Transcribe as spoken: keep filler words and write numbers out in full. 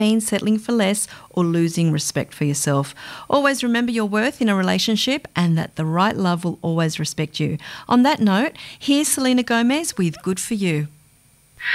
means settling for less or losing respect for yourself. Always remember your worth in a relationship and that the right love will always respect you. On that note, here's Selena Gomez with Good For You.